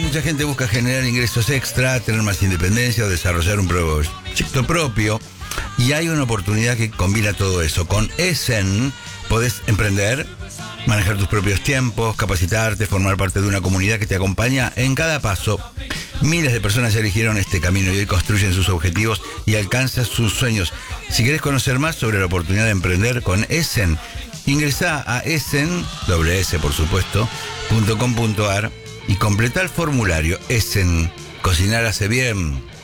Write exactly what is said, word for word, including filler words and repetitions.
mucha gente busca generar ingresos extra, tener más independencia o desarrollar un proyecto propio. Y hay una oportunidad que combina todo eso. Con Essen podés emprender, manejar tus propios tiempos, capacitarte, formar parte de una comunidad que te acompaña en cada paso. Miles de personas ya eligieron este camino y hoy construyen sus objetivos y alcanzan sus sueños. Si querés conocer más sobre la oportunidad de emprender con Essen, ingresá a Essen, doble S por supuesto, punto com punto ar y completá el formulario. Essen, cocinar hace bien.